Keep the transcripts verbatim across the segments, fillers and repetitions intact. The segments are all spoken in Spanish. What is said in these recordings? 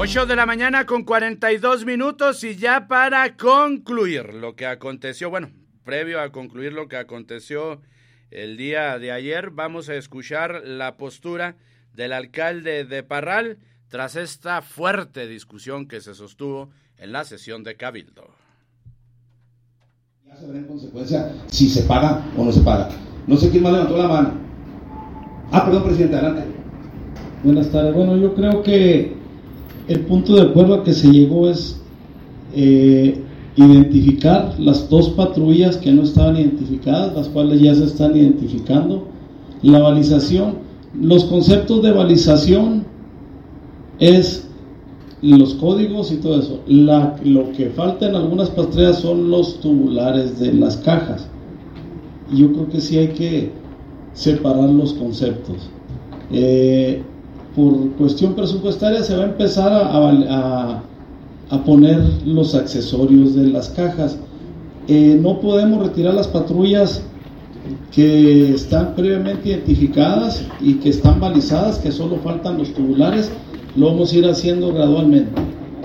ocho de la mañana con cuarenta y dos minutos y ya para concluir lo que aconteció, bueno, previo a concluir lo que aconteció el día de ayer, vamos a escuchar la postura del alcalde de Parral tras esta fuerte discusión que se sostuvo en la sesión de Cabildo. Ya se verá en consecuencia si se paga o no se paga. No sé quién más levantó la mano. Ah, perdón, presidente, adelante. Buenas tardes. Bueno, yo creo que el punto de acuerdo al que se llegó es eh, identificar las dos patrullas que no estaban identificadas, las cuales ya se están identificando. La balización, los conceptos de balización es los códigos y todo eso. La, lo que falta en algunas patrullas son los tubulares de las cajas. Y yo creo que sí hay que separar los conceptos. Eh, por cuestión presupuestaria se va a empezar a, a, a poner los accesorios de las cajas. Eh, no podemos retirar las patrullas que están previamente identificadas y que están balizadas, que solo faltan los tubulares. Lo vamos a ir haciendo gradualmente.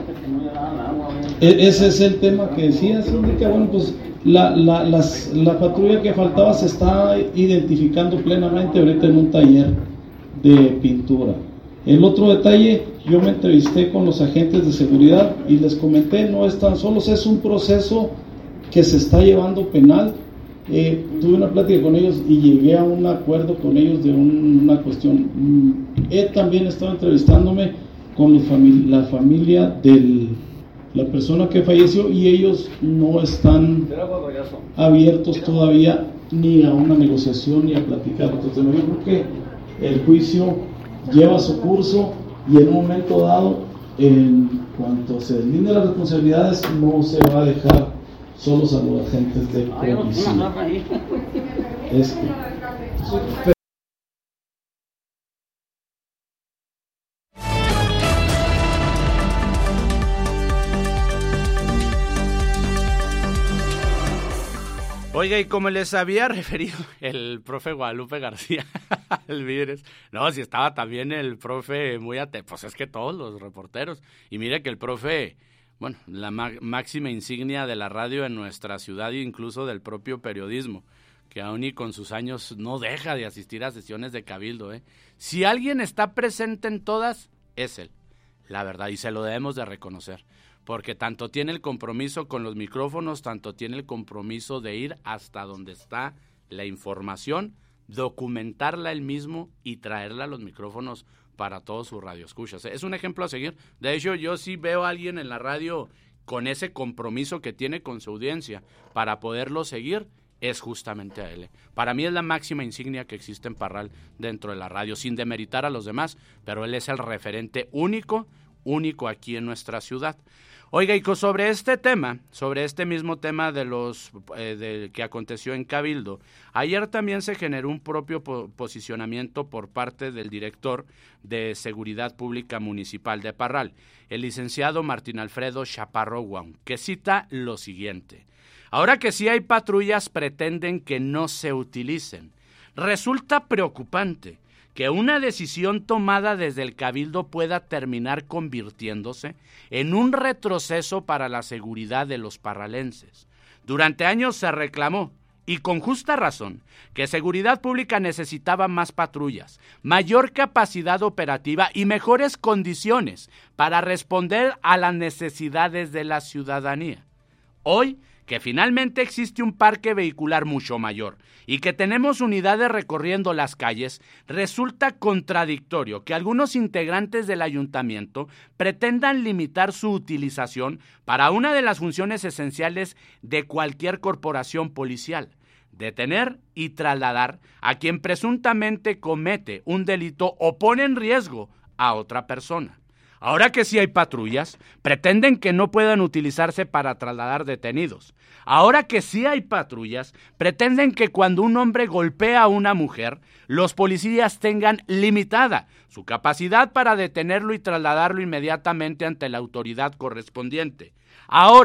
E- ese es el tema que decía, Síndica. Bueno, pues la, la, las, la patrulla que faltaba se está identificando plenamente ahorita en un taller de pintura. El otro detalle, yo me entrevisté con los agentes de seguridad y les comenté, no están solos, es un proceso que se está llevando penal. Eh, tuve una plática con ellos y llegué a un acuerdo con ellos de un, una cuestión. He también estado entrevistándome con la familia, la familia de la persona que falleció y ellos no están abiertos todavía ni a una negociación ni a platicar. Entonces yo creo que el juicio lleva su curso y en un momento dado, en cuanto se deslinden las responsabilidades, no se va a dejar solos a los agentes de policía. Este. Oiga, y como les había referido el profe Guadalupe García, el Vidres, no, si estaba también el profe muy atento, pues es que todos los reporteros, y mire que el profe, bueno, la má- máxima insignia de la radio en nuestra ciudad e incluso del propio periodismo, que aún y con sus años no deja de asistir a sesiones de Cabildo, ¿eh? Si alguien está presente en todas, es él, la verdad, y se lo debemos de reconocer. Porque tanto tiene el compromiso con los micrófonos, tanto tiene el compromiso de ir hasta donde está la información, documentarla él mismo y traerla a los micrófonos para todos sus radioescuchas. Es un ejemplo a seguir. De hecho, yo sí veo a alguien en la radio con ese compromiso que tiene con su audiencia para poderlo seguir, es justamente a él. Para mí es la máxima insignia que existe en Parral dentro de la radio, sin demeritar a los demás, pero él es el referente único, único aquí en nuestra ciudad. Oiga, y sobre este tema, sobre este mismo tema de los eh, de, que aconteció en Cabildo, ayer también se generó un propio po- posicionamiento por parte del director de Seguridad Pública Municipal de Parral, el licenciado Martín Alfredo Chaparro Guaun, que cita lo siguiente: ahora que sí hay patrullas, pretenden que no se utilicen. Resulta preocupante que una decisión tomada desde el Cabildo pueda terminar convirtiéndose en un retroceso para la seguridad de los parralenses. Durante años se reclamó, y con justa razón, que Seguridad Pública necesitaba más patrullas, mayor capacidad operativa y mejores condiciones para responder a las necesidades de la ciudadanía. Hoy, que finalmente existe un parque vehicular mucho mayor y que tenemos unidades recorriendo las calles, resulta contradictorio que algunos integrantes del ayuntamiento pretendan limitar su utilización para una de las funciones esenciales de cualquier corporación policial: detener y trasladar a quien presuntamente comete un delito o pone en riesgo a otra persona. Ahora que sí hay patrullas, pretenden que no puedan utilizarse para trasladar detenidos. Ahora que sí hay patrullas, pretenden que cuando un hombre golpea a una mujer, los policías tengan limitada su capacidad para detenerlo y trasladarlo inmediatamente ante la autoridad correspondiente. Ahora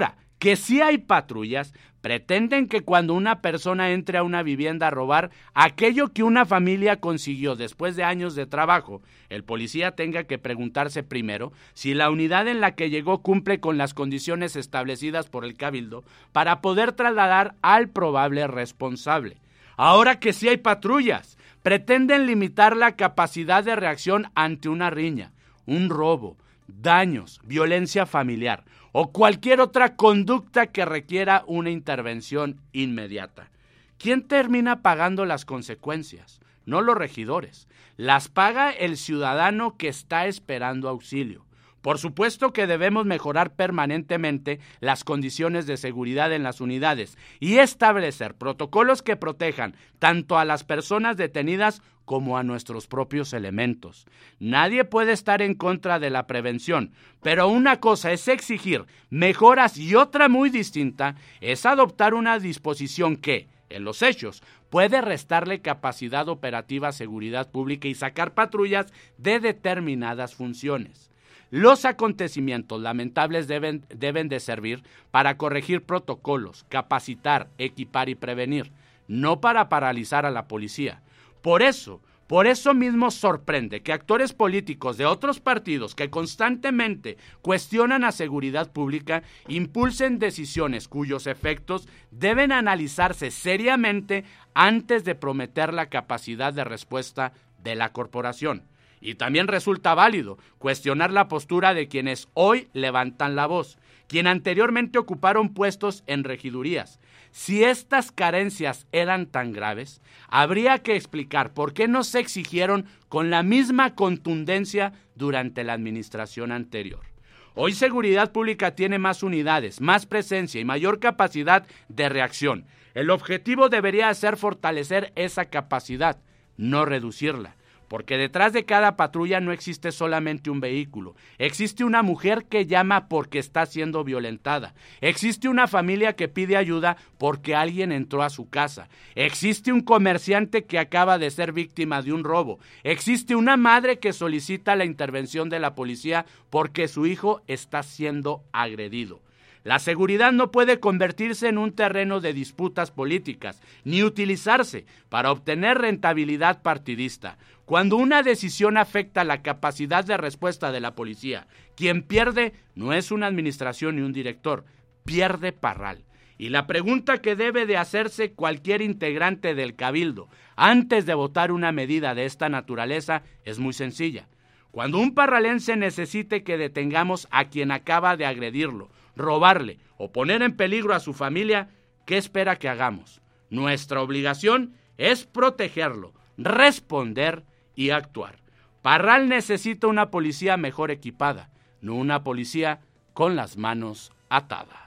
que sí hay patrullas, pretenden que cuando una persona entre a una vivienda a robar aquello que una familia consiguió después de años de trabajo, el policía tenga que preguntarse primero si la unidad en la que llegó cumple con las condiciones establecidas por el Cabildo para poder trasladar al probable responsable. Ahora que sí hay patrullas, pretenden limitar la capacidad de reacción ante una riña, un robo, daños, violencia familiar o cualquier otra conducta que requiera una intervención inmediata. ¿Quién termina pagando las consecuencias? No los regidores. Las paga el ciudadano que está esperando auxilio. Por supuesto que debemos mejorar permanentemente las condiciones de seguridad en las unidades y establecer protocolos que protejan tanto a las personas detenidas como a nuestros propios elementos. Nadie puede estar en contra de la prevención, pero una cosa es exigir mejoras y otra muy distinta es adoptar una disposición que, en los hechos, puede restarle capacidad operativa a seguridad pública y sacar patrullas de determinadas funciones. Los acontecimientos lamentables deben, deben de servir para corregir protocolos, capacitar, equipar y prevenir, no para paralizar a la policía. Por eso, por eso mismo sorprende que actores políticos de otros partidos que constantemente cuestionan a seguridad pública impulsen decisiones cuyos efectos deben analizarse seriamente antes de prometer la capacidad de respuesta de la corporación. Y también resulta válido cuestionar la postura de quienes hoy levantan la voz, quienes anteriormente ocuparon puestos en regidurías. Si estas carencias eran tan graves, habría que explicar por qué no se exigieron con la misma contundencia durante la administración anterior. Hoy Seguridad Pública tiene más unidades, más presencia y mayor capacidad de reacción. El objetivo debería ser fortalecer esa capacidad, no reducirla. Porque detrás de cada patrulla no existe solamente un vehículo, existe una mujer que llama porque está siendo violentada, existe una familia que pide ayuda porque alguien entró a su casa, existe un comerciante que acaba de ser víctima de un robo, existe una madre que solicita la intervención de la policía porque su hijo está siendo agredido. La seguridad no puede convertirse en un terreno de disputas políticas, ni utilizarse para obtener rentabilidad partidista. Cuando una decisión afecta la capacidad de respuesta de la policía, quien pierde no es una administración ni un director, pierde Parral. Y la pregunta que debe de hacerse cualquier integrante del Cabildo antes de votar una medida de esta naturaleza es muy sencilla. Cuando un parralense necesite que detengamos a quien acaba de agredirlo, robarle o poner en peligro a su familia, ¿qué espera que hagamos? Nuestra obligación es protegerlo, responder y actuar. Parral necesita una policía mejor equipada, no una policía con las manos atadas.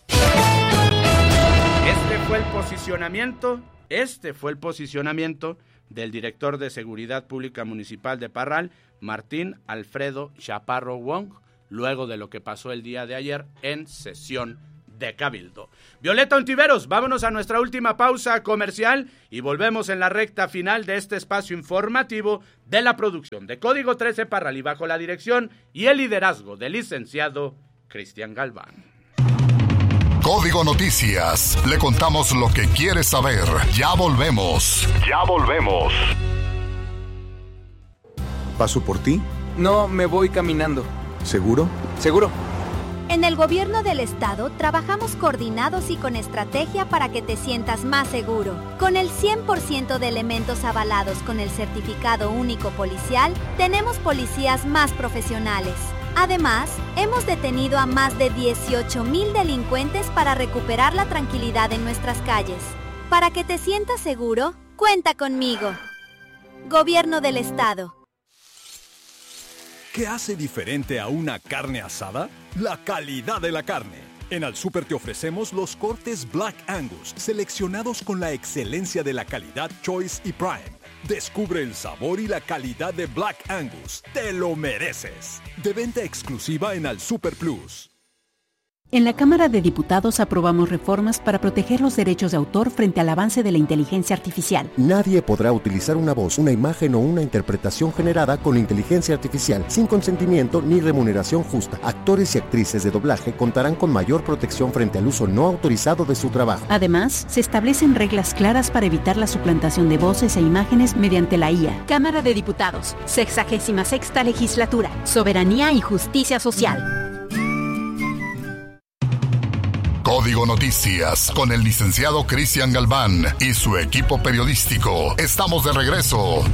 Este fue el posicionamiento, este fue el posicionamiento del director de Seguridad Pública Municipal de Parral, Martín Alfredo Chaparro Wong, luego de lo que pasó el día de ayer en sesión de Cabildo. Violeta Ontiveros, vámonos a nuestra última pausa comercial y volvemos en la recta final de este espacio informativo de la producción de Código trece Parral y bajo la dirección y el liderazgo del licenciado Cristian Galván. Código Noticias, le contamos lo que quieres saber. Ya volvemos. Ya volvemos. ¿Paso por ti? No, me voy caminando. ¿Seguro? ¿Seguro? En el gobierno del estado trabajamos coordinados y con estrategia para que te sientas más seguro. Con el cien por ciento de elementos avalados con el certificado único policial, tenemos policías más profesionales. Además, hemos detenido a más de dieciocho mil delincuentes para recuperar la tranquilidad en nuestras calles. Para que te sientas seguro, cuenta conmigo. Gobierno del estado. ¿Qué hace diferente a una carne asada? La calidad de la carne. En Al Súper te ofrecemos los cortes Black Angus, seleccionados con la excelencia de la calidad Choice y Prime. Descubre el sabor y la calidad de Black Angus. ¡Te lo mereces! De venta exclusiva en Al Súper Plus. En la Cámara de Diputados aprobamos reformas para proteger los derechos de autor frente al avance de la inteligencia artificial. Nadie podrá utilizar una voz, una imagen o una interpretación generada con inteligencia artificial sin consentimiento ni remuneración justa. Actores y actrices de doblaje contarán con mayor protección frente al uso no autorizado de su trabajo. Además, se establecen reglas claras para evitar la suplantación de voces e imágenes mediante la I A. Cámara de Diputados, sexagésima sexta legislatura, soberanía y justicia social. Código Noticias con el licenciado Cristian Galván y su equipo periodístico. Estamos de regreso.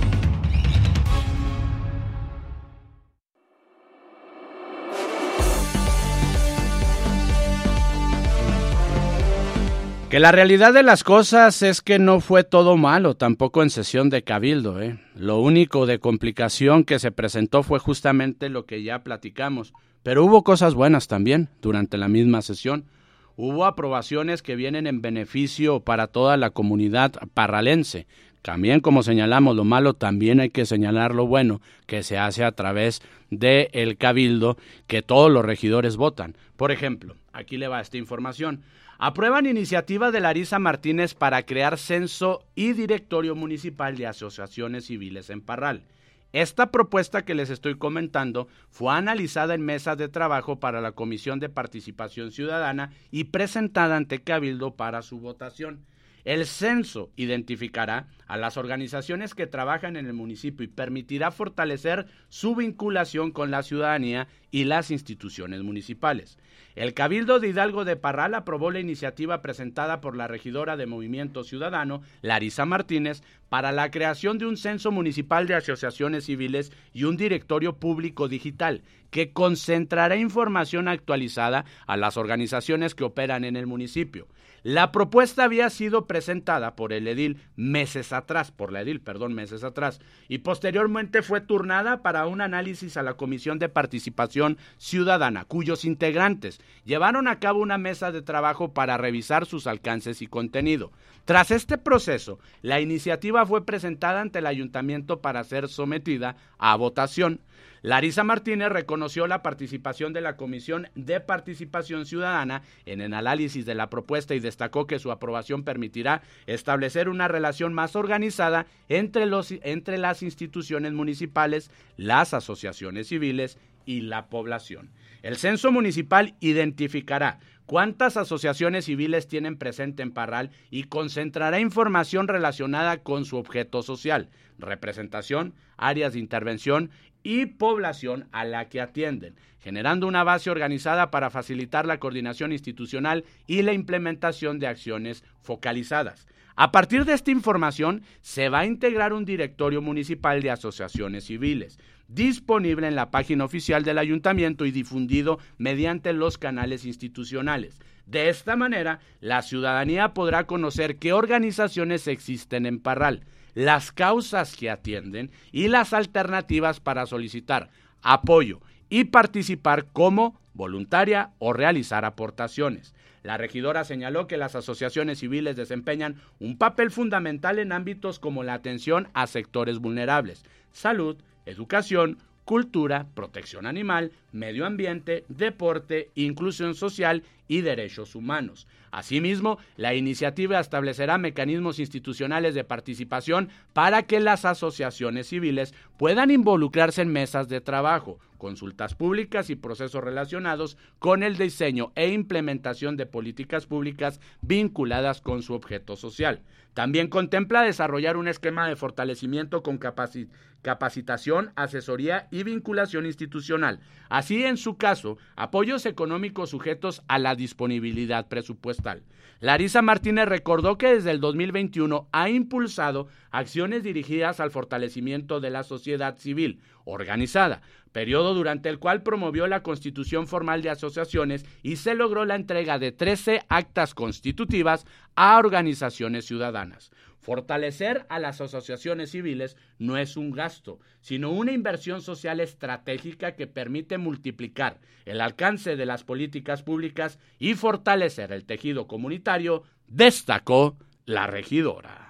Que la realidad de las cosas es que no fue todo malo, tampoco en sesión de Cabildo, ¿eh? Lo único de complicación que se presentó fue justamente lo que ya platicamos, pero hubo cosas buenas también durante la misma sesión. Hubo aprobaciones que vienen en beneficio para toda la comunidad parralense. También, como señalamos lo malo, también hay que señalar lo bueno que se hace a través del Cabildo, que todos los regidores votan. Por ejemplo, aquí le va esta información. Aprueban iniciativa de Larisa Martínez para crear censo y directorio municipal de asociaciones civiles en Parral. Esta propuesta que les estoy comentando fue analizada en mesas de trabajo para la Comisión de Participación Ciudadana y presentada ante Cabildo para su votación. El censo identificará a las organizaciones que trabajan en el municipio y permitirá fortalecer su vinculación con la ciudadanía y las instituciones municipales. El Cabildo de Hidalgo de Parral aprobó la iniciativa presentada por la regidora de Movimiento Ciudadano, Larisa Martínez, para la creación de un censo municipal de asociaciones civiles y un directorio público digital que concentrará información actualizada a las organizaciones que operan en el municipio. La propuesta había sido presentada por el edil meses atrás, por la edil, perdón, meses atrás, y posteriormente fue turnada para un análisis a la Comisión de Participación Ciudadana, cuyos integrantes llevaron a cabo una mesa de trabajo para revisar sus alcances y contenido. Tras este proceso, la iniciativa fue presentada ante el ayuntamiento para ser sometida a votación. Larisa Martínez reconoció la participación de la Comisión de Participación Ciudadana en el análisis de la propuesta y destacó que su aprobación permitirá establecer una relación más organizada entre, los, entre las instituciones municipales, las asociaciones civiles y la población. El censo municipal identificará cuántas asociaciones civiles tienen presente en Parral y concentrará información relacionada con su objeto social, representación, áreas de intervención y población a la que atienden, generando una base organizada para facilitar la coordinación institucional y la implementación de acciones focalizadas. A partir de esta información, se va a integrar un directorio municipal de asociaciones civiles, disponible en la página oficial del ayuntamiento y difundido mediante los canales institucionales. De esta manera, la ciudadanía podrá conocer qué organizaciones existen en Parral, las causas que atienden y las alternativas para solicitar apoyo y participar como voluntaria o realizar aportaciones. La regidora señaló que las asociaciones civiles desempeñan un papel fundamental en ámbitos como la atención a sectores vulnerables, salud, educación, cultura, protección animal, medio ambiente, deporte, inclusión social y derechos humanos. Asimismo, la iniciativa establecerá mecanismos institucionales de participación para que las asociaciones civiles puedan involucrarse en mesas de trabajo, consultas públicas y procesos relacionados con el diseño e implementación de políticas públicas vinculadas con su objeto social. También contempla desarrollar un esquema de fortalecimiento con capaci- capacitación, asesoría y vinculación institucional. Así, en su caso, apoyos económicos sujetos a la disponibilidad presupuestal. Larisa Martínez recordó que desde el dos mil veintiuno ha impulsado acciones dirigidas al fortalecimiento de la sociedad civil organizada, periodo durante el cual promovió la constitución formal de asociaciones y se logró la entrega de trece actas constitutivas a organizaciones ciudadanas. Fortalecer a las asociaciones civiles no es un gasto, sino una inversión social estratégica que permite multiplicar el alcance de las políticas públicas y fortalecer el tejido comunitario, destacó la regidora.